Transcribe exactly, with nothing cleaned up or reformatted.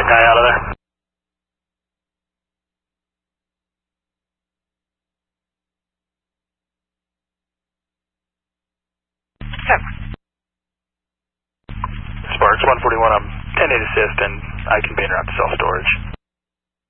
guy out of there. ten. Sparks one forty-one, I'm ten eight assist and I can be interrupt self-storage.